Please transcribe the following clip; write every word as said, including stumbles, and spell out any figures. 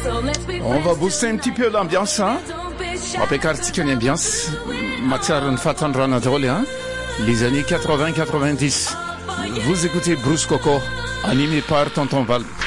On va booster un petit peu l'ambiance, hein. Après Kartik, une ambiance. Mathiar Fatan Ranadole, hein. Les années quatre-vingts quatre-vingt-dix. Vous écoutez Bruce Coco, animé par Tonton Val.